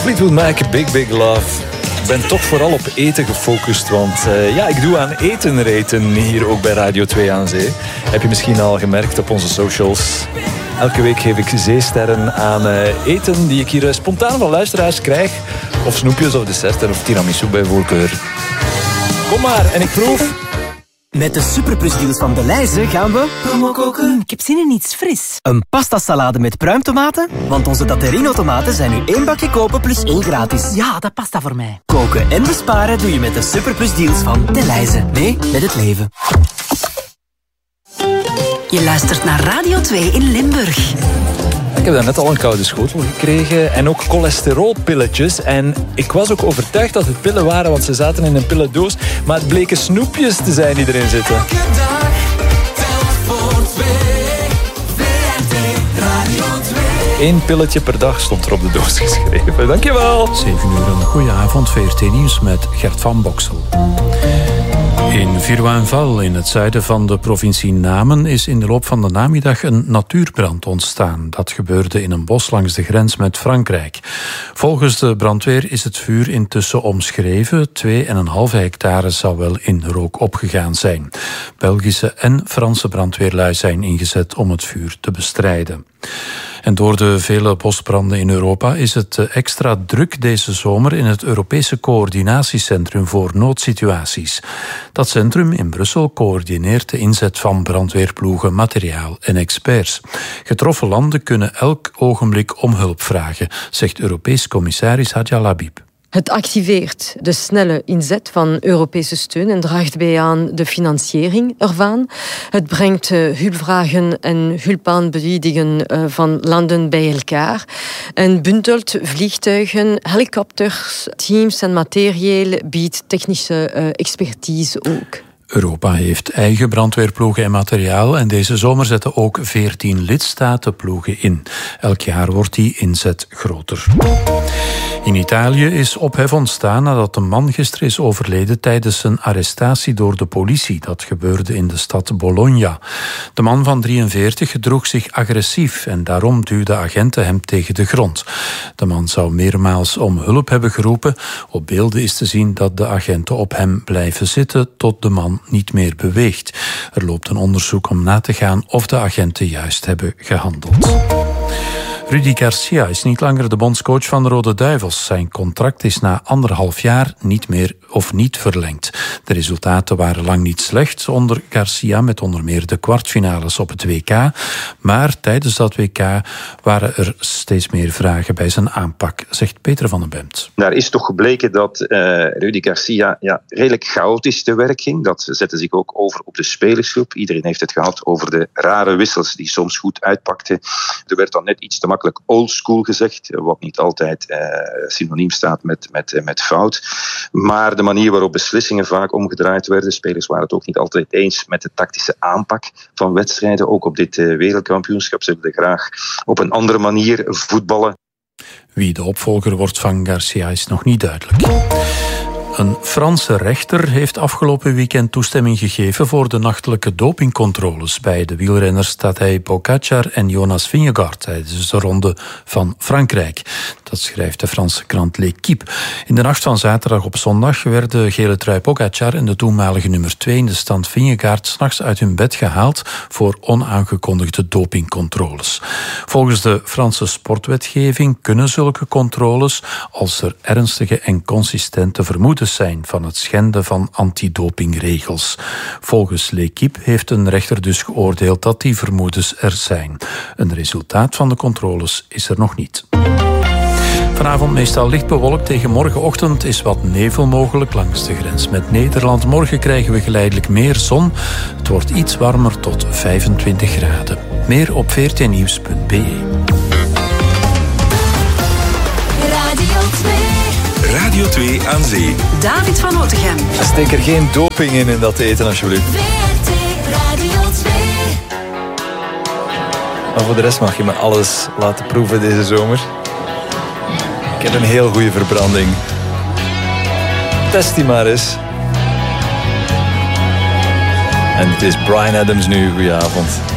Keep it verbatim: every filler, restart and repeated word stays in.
Fleetwood Mac, Big Big Love. Ik ben toch vooral op eten gefocust, want uh, ja, ik doe aan etenreten hier ook bij Radio twee aan Zee. Heb je misschien al gemerkt op onze socials. Elke week geef ik zeesterren aan uh, eten die ik hier uh, spontaan van luisteraars krijg. Of snoepjes of desserten of tiramisu bij voorkeur. Kom maar en ik proef. Met de superplusdeals van Delhaize gaan we promo koken. Ik heb zin in iets fris. Een pastasalade met pruimtomaten, want onze Datterino tomaten zijn nu één bakje kopen plus één gratis. Ja, dat pasta voor mij. Koken en besparen doe je met de superplusdeals van Delhaize. Nee, met het leven. Je luistert naar Radio twee in Limburg. Ik heb daarnet al een koude schotel gekregen en ook cholesterolpilletjes. En ik was ook overtuigd dat het pillen waren, want ze zaten in een pillendoos. Maar het bleken snoepjes te zijn die erin zitten. Elke dag, telt voor twee. V R T Radio twee. Eén pilletje per dag stond er op de doos geschreven. Dankjewel. zeven uur, een goeie avond. V R T Nieuws met Gert van Boksel. In Viruanval, in het zuiden van de provincie Namen, is in de loop van de namiddag een natuurbrand ontstaan. Dat gebeurde in een bos langs de grens met Frankrijk. Volgens de brandweer is het vuur intussen omschreven. Twee en een halve hectare zou wel in rook opgegaan zijn. Belgische en Franse brandweerlui zijn ingezet om het vuur te bestrijden. En door de vele bosbranden in Europa is het extra druk deze zomer in het Europese Coördinatiecentrum voor Noodsituaties. Dat centrum in Brussel coördineert de inzet van brandweerploegen, materiaal en experts. Getroffen landen kunnen elk ogenblik om hulp vragen, zegt Europees commissaris Hadja Labib. Het activeert de snelle inzet van Europese steun en draagt bij aan de financiering ervan. Het brengt uh, hulpvragen en hulpaanbiedingen uh, van landen bij elkaar en bundelt vliegtuigen, helikopters, teams en materieel, biedt technische uh, expertise ook. Europa heeft eigen brandweerploegen en materiaal en deze zomer zetten ook veertien lidstaten ploegen in. Elk jaar wordt die inzet groter. In Italië is ophef ontstaan nadat een man gisteren is overleden tijdens een arrestatie door de politie. Dat gebeurde in de stad Bologna. De man van drieënveertig gedroeg zich agressief en daarom duwden agenten hem tegen de grond. De man zou meermaals om hulp hebben geroepen. Op beelden is te zien dat de agenten op hem blijven zitten tot de man niet meer beweegt. Er loopt een onderzoek om na te gaan of de agenten juist hebben gehandeld. Rudy Garcia is niet langer de bondscoach van de Rode Duivels. Zijn contract is na anderhalf jaar niet meer of niet verlengd. De resultaten waren lang niet slecht onder Garcia, met onder meer de kwartfinales op het W K. Maar tijdens dat W K waren er steeds meer vragen bij zijn aanpak, zegt Peter van den Bemt. Daar is toch gebleken dat uh, Rudy Garcia ja, redelijk chaotisch te werk ging. Dat zette zich ook over op de spelersgroep. Iedereen heeft het gehad over de rare wissels die soms goed uitpakten. Er werd dan net iets te makkelijk oldschool gezegd, wat niet altijd uh, synoniem staat met, met, met fout. Maar de manier waarop beslissingen vaak omgedraaid werden, spelers waren het ook niet altijd eens met de tactische aanpak van wedstrijden. Ook op dit uh, wereldkampioenschap. Ze wilden graag op een andere manier voetballen. Wie de opvolger wordt van Garcia is nog niet duidelijk. Een Franse rechter heeft afgelopen weekend toestemming gegeven voor de nachtelijke dopingcontroles bij de wielrenners Tadej Pogačar en Jonas Vingegaard tijdens de ronde van Frankrijk. Dat schrijft de Franse krant L'Équipe. In de nacht van zaterdag op zondag werden gele trui Pogačar en de toenmalige nummer twee in de stand Vingegaard 's nachts uit hun bed gehaald voor onaangekondigde dopingcontroles. Volgens de Franse sportwetgeving kunnen zulke controles, als er ernstige en consistente vermoedens zijn van het schenden van antidopingregels. Volgens L'Équipe heeft een rechter dus geoordeeld dat die vermoedens er zijn. Een resultaat van de controles is er nog niet. Vanavond meestal licht bewolkt. Tegen morgenochtend is wat nevel mogelijk langs de grens met Nederland. Morgen krijgen we geleidelijk meer zon. Het wordt iets warmer tot vijfentwintig graden. Meer op v r t nieuws punt b e. Radio twee. Radio twee aan Zee. David van Otegem. Steek er geen doping in in dat eten, alsjeblieft. V R T Radio twee. Maar voor de rest mag je me alles laten proeven deze zomer. Ik heb een heel goede verbranding. Test die maar eens. En het is Bryan Adams nu. Goedenavond.